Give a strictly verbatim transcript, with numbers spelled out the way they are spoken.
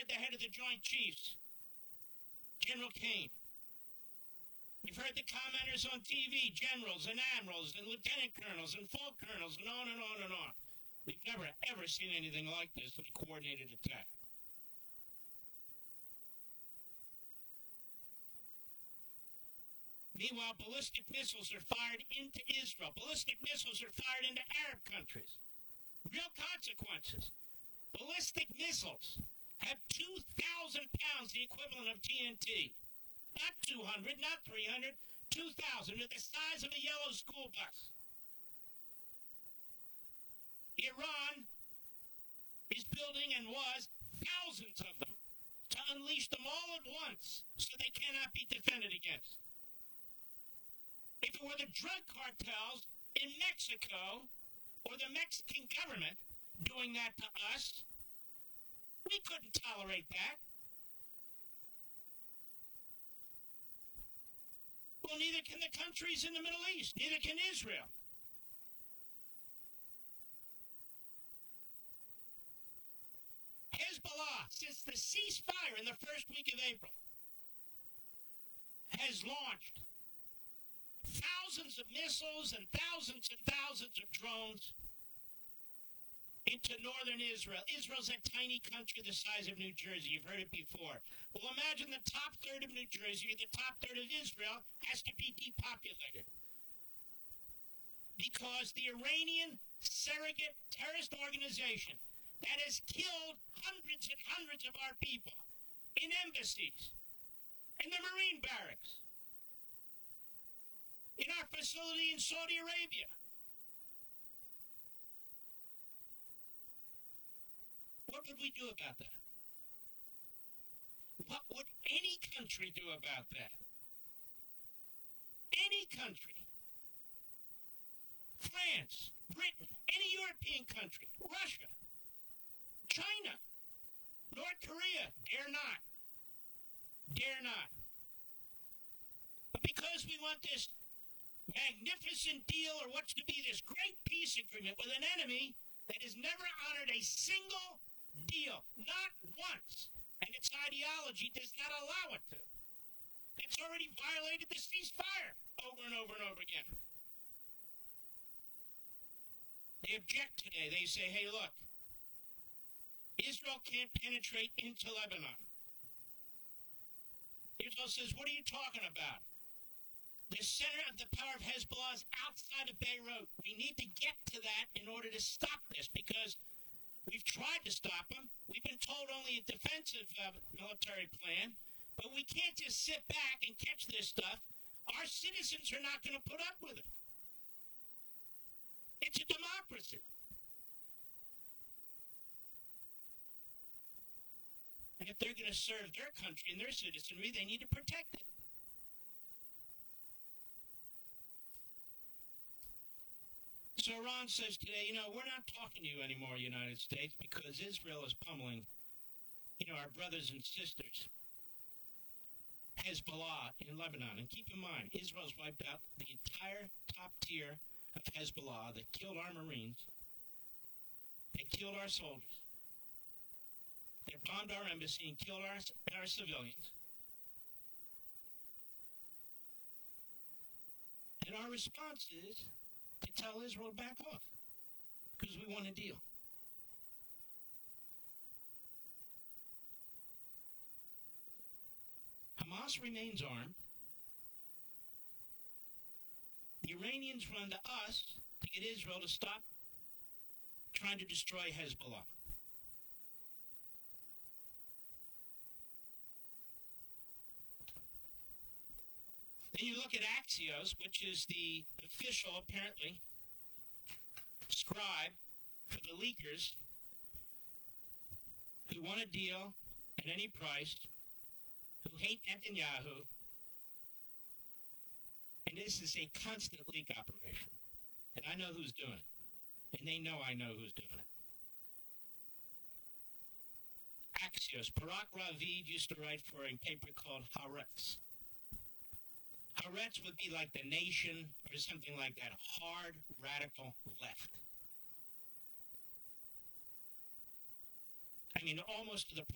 heard the head of the Joint Chiefs, General Kane. You've heard the commenters on T V, generals and admirals and lieutenant colonels and full colonels and on and on and on. We've never, ever seen anything like this in a coordinated attack. Meanwhile, ballistic missiles are fired into Israel. Ballistic missiles are fired into Arab countries. Real consequences. Ballistic missiles have two thousand pounds, the equivalent of T N T. Not two hundred, not three hundred, two thousand. They're the size of a yellow school bus. Iran is building and was thousands of them to unleash them all at once so they cannot be defended against. If it were the drug cartels in Mexico or the Mexican government doing that to us, we couldn't tolerate that. Well, neither can the countries in the Middle East. Neither can Israel. Hezbollah, since the ceasefire in the first week of April, has launched thousands of missiles and thousands and thousands of drones into northern Israel. Israel's a tiny country the size of New Jersey. You've heard it before. Well, imagine the top third of New Jersey, the top third of Israel has to be depopulated. Because the Iranian surrogate terrorist organization that has killed hundreds and hundreds of our people in embassies, in the Marine barracks, in our facility in Saudi Arabia. What would we do about that? What would any country do about that? Any country. France, Britain, any European country, Russia, China, North Korea, dare not. Dare not. But because we want this magnificent deal, or what's to be this great peace agreement with an enemy that has never honored a single deal, not once, and its ideology does not allow it to. It's already violated the ceasefire over and over and over again. They object today. They say, hey, look, Israel can't penetrate into Lebanon. Israel says, what are you talking about? The center of the power of Hezbollah is outside of Beirut. We need to get to that in order to stop this, because we've tried to stop them. We've been told only a defensive uh, military plan, but we can't just sit back and catch this stuff. Our citizens are not going to put up with it. It's a democracy. And if they're going to serve their country and their citizenry, they need to protect it. So Iran says today, you know, we're not talking to you anymore, United States, because Israel is pummeling, you know, our brothers and sisters, Hezbollah in Lebanon. And keep in mind, Israel's wiped out the entire top tier of Hezbollah that killed our Marines. They killed our soldiers. They bombed our embassy and killed our, our civilians. And our response is to tell Israel to back off, because we want a deal. Hamas remains armed. The Iranians run to us to get Israel to stop trying to destroy Hezbollah. Then you look at Axios, which is the official, apparently, scribe for the leakers who want a deal at any price, who hate Netanyahu. And this is a constant leak operation. And I know who's doing it. And they know I know who's doing it. Axios. Barak Ravid used to write for a paper called Haaretz. Haaretz would be like The Nation or something like that. Hard, radical left. I mean, almost to the point